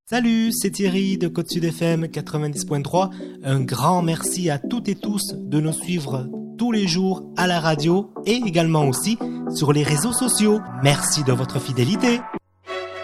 Salut, c'est Thierry de Côte Sud FM 90.3. Un grand merci à toutes et tous de nous suivre tous les jours à la radio et également aussi sur les réseaux sociaux. Merci de votre fidélité.